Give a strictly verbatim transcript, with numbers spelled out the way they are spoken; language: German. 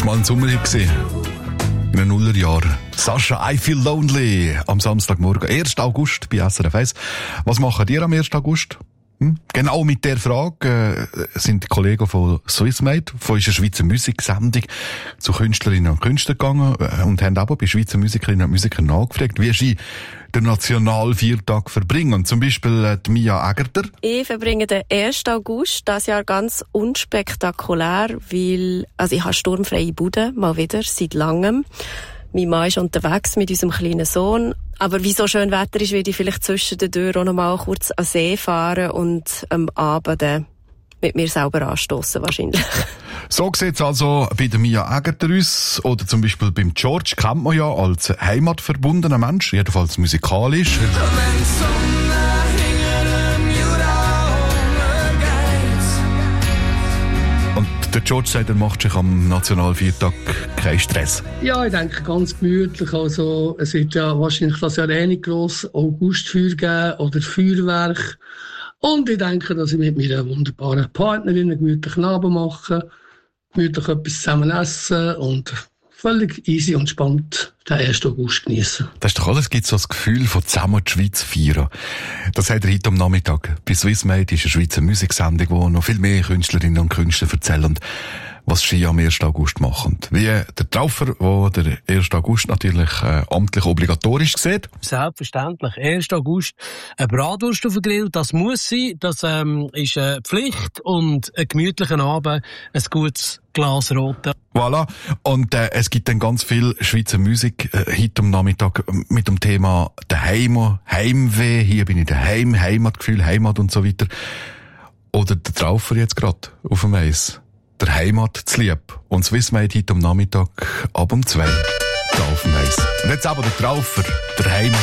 war mal ein Sommerhit gewesen. In den Nullerjahren. Sascha, I Feel Lonely. Am Samstagmorgen, ersten August bei S R F eins. Was machen ihr am ersten August? Hm? Genau mit der Frage äh, sind die Kollegen von Swissmade, von unserer Schweizer Musiksendung, zu Künstlerinnen und Künstlern gegangen äh, und haben aber bei Schweizer Musikerinnen und Musikern nachgefragt, wie sie den Nationalviertag verbringen. Zum Beispiel äh, die Mia Egerter. Ich verbringe den ersten August dieses Jahr ganz unspektakulär, weil also ich habe sturmfreie Bude, mal wieder, seit langem. Mein Mann ist unterwegs mit unserem kleinen Sohn. Aber wie so schön Wetter ist, werde ich vielleicht zwischen den Türen auch noch mal kurz an See fahren und am Abend äh, mit mir selber anstossen wahrscheinlich. So sieht es also bei der Mia Egerter aus. Oder zum Beispiel beim George kennt man ja als heimatverbundener Mensch, jedenfalls musikalisch. Und der George sagt, er macht sich am Nationalviertag keinen Stress. Ja, ich denke ganz gemütlich. Also, es wird ja wahrscheinlich das Jahr eh nicht gross Augustfeuer geben oder Feuerwerk. Und ich denke, dass ich mit meiner wunderbaren Partnerin einen gemütlichen Abend mache, gemütlich etwas zusammen essen und völlig easy und spannend den ersten August genießen. Das ist doch alles, gibt so das Gefühl von zusammen die Schweiz feiern. Das hat er heute am Nachmittag. Bei Swissmade ist eine Schweizer Musiksendung, wo noch viel mehr Künstlerinnen und Künstler erzählen, was sie am ersten August machen. Wie der Traufer, wo der ersten August natürlich äh, amtlich obligatorisch sieht. Selbstverständlich. ersten August eine Bratwurst auf den Grill, das muss sein. Das ähm, ist eine Pflicht und einen gemütlichen Abend, ein gutes Glas Rote. Voilà. Und äh, es gibt dann ganz viel Schweizer Musik äh, heute am Nachmittag mit dem Thema Daheim, Heimweh. Hier bin ich daheim, Heimatgefühl, Heimat und so weiter. Oder der Traufer jetzt gerade auf dem Eis. Der Heimat zu lieb. Und Swissmade heute am Nachmittag ab um zwei. Da auf dem Eis. Und jetzt aber der Traufer, der Heimat.